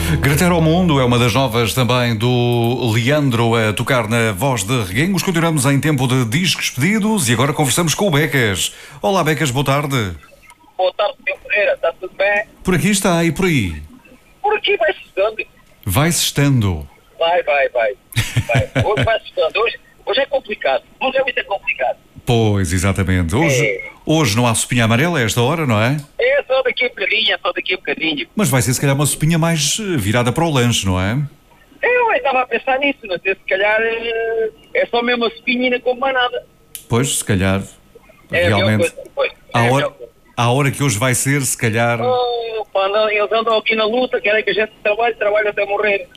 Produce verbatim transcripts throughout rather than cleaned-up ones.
Gritar ao Mundo é uma das novas também do Leandro a tocar na voz de Reguengos. Continuamos em tempo de discos pedidos e agora conversamos com o Becas. Olá Becas, boa tarde. Boa tarde, senhor Ferreira, está tudo bem? Por aqui está e por aí? Por aqui vai-se estando. Vai-se estando. Vai, vai, vai. vai. Hoje vai-se estando. Hoje, hoje é complicado. Hoje é muito complicado. Pois, exatamente. Hoje, é. hoje não há sopinha amarela a esta hora, não é? É só daqui a bocadinho, é só daqui a bocadinho. Mas vai ser se calhar uma sopinha mais virada para o lanche, não é? Eu estava a pensar nisso, não sei, se calhar é só mesmo a sopinha e não como mais nada. Pois, se calhar, é realmente, coisa, pois, à, é hora, à hora que hoje vai ser, se calhar... Oh, pá, não, eles andam aqui na luta, querem que a gente trabalhe, trabalhe até morrer.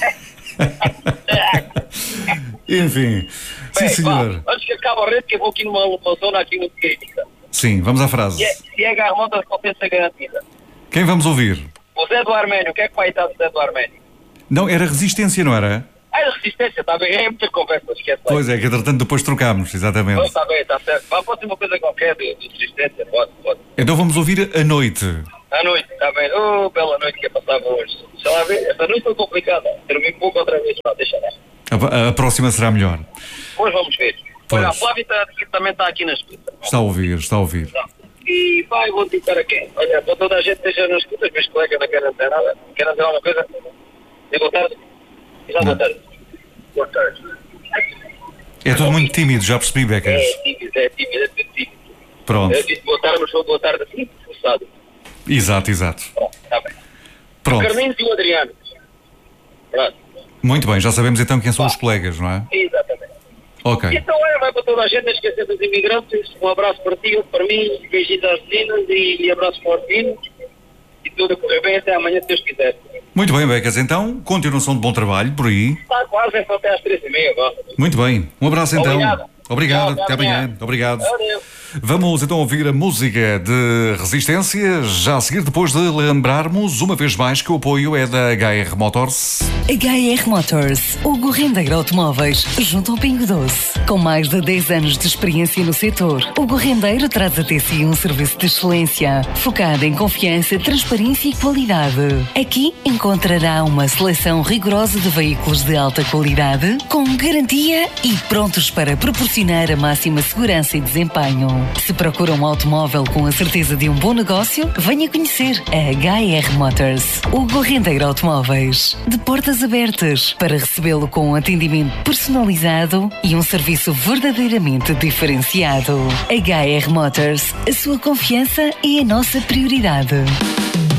Enfim, sim Bem, senhor. Pá, antes que acabe a rede, que eu vou aqui numa, numa zona aqui muito crítica. Sim, vamos à frase. Se é, se é garmota, a potência garantida. Quem vamos ouvir? O Zé do Arménio, o que é que vai estar do Zé do Arménio? Não, era Resistência, não era? Ah, a resistência, está bem, é muita conversa, esquece. Pois é, que entretanto depois trocámos, exatamente. Pois, está bem, está certo. Vá, pode ser uma coisa qualquer de, de resistência, pode, pode. Então vamos ouvir A Noite. À noite, está bem. Oh, bela noite que eu passava hoje. Deixa lá ver, essa noite foi complicada. Dormi pouco outra vez, não, deixa lá. A, a próxima será melhor. Pois vamos ver. Pois. Olha, a Flávia tá, também está aqui na escuta. Está a ouvir, está a ouvir. Tá. E vai, vou dizer aqui. Olha, para toda a gente que esteja na escuta, os meus colegas não querem dizer nada. Querem dizer alguma coisa? E boa tarde. E já boa tarde. Boa tarde. É tudo muito tímido, já percebi, Becas. É tímido, é tímido, é tudo tímido. Pronto. Eu disse boa tarde, mas foi boa tarde assim, forçado. Exato, exato. Pronto, está bem. Pronto. O Carlinhos e o Adriano. Pronto. Muito bem, já sabemos então quem são os colegas, não é? Exatamente. Ok. Então é, vai para toda a gente, a esquecer dos imigrantes. Um abraço para ti, para mim, beijinhos às meninas e, e abraço para os meninos. E tudo a correr bem até amanhã, se Deus quiser. Muito bem, Becas, então, continuação de bom trabalho por aí. Está quase, é só até às três e meia agora. Muito bem, um abraço então. Obrigado. Obrigado, Tchau, até até amanhã. amanhã. Obrigado. Adeus. Vamos então ouvir a música de Resistência, já a seguir, depois de lembrarmos uma vez mais que o apoio é da H R Motors. H R Motors, o Gorrendeiro Automóveis, junto ao Pingo Doce. Com mais de dez anos de experiência no setor, o Gorrendeiro traz até si um serviço de excelência, focado em confiança, transparência e qualidade. Aqui encontrará uma seleção rigorosa de veículos de alta qualidade, com garantia e prontos para proporcionar a máxima segurança e desempenho. Se procura um automóvel com a certeza de um bom negócio, venha conhecer a H R Motors, o Gorrendeiro Automóveis. De portas abertas para recebê-lo com um atendimento personalizado e um serviço verdadeiramente diferenciado. H R Motors, a sua confiança é a nossa prioridade.